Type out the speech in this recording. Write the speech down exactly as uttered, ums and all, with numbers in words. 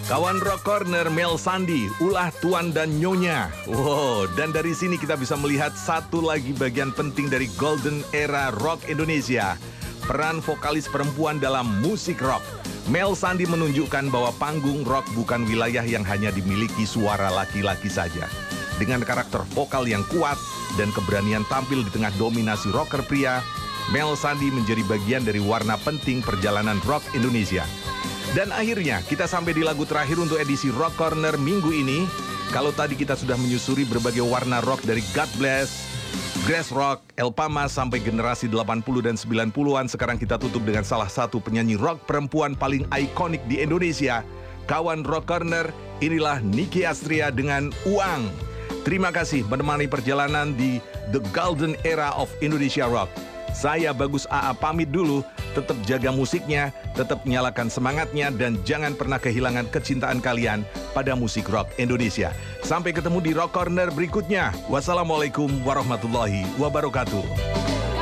Kawan Rock Corner Mel Sandi, ulah tuan dan nyonya. Wow, dan dari sini kita bisa melihat satu lagi bagian penting dari golden era rock Indonesia. Peran vokalis perempuan dalam musik rock. Mel Sandi menunjukkan bahwa panggung rock bukan wilayah yang hanya dimiliki suara laki-laki saja. Dengan karakter vokal yang kuat dan keberanian tampil di tengah dominasi rocker pria, Mel Sandi menjadi bagian dari warna penting perjalanan rock Indonesia. Dan akhirnya kita sampai di lagu terakhir untuk edisi Rock Corner minggu ini. Kalau tadi kita sudah menyusuri berbagai warna rock dari God Bless, Grass Rock, Elpama sampai generasi delapan puluh dan sembilan puluhan, sekarang kita tutup dengan salah satu penyanyi rock perempuan paling ikonik di Indonesia. Kawan Rock Corner, inilah Nicky Astria dengan Uang. Terima kasih menemani perjalanan di The Golden Era of Indonesia Rock. Saya Bagus A A pamit dulu. Tetap jaga musiknya, tetap nyalakan semangatnya, dan jangan pernah kehilangan kecintaan kalian pada musik rock Indonesia. Sampai ketemu di Rock Corner berikutnya. Wassalamualaikum warahmatullahi wabarakatuh.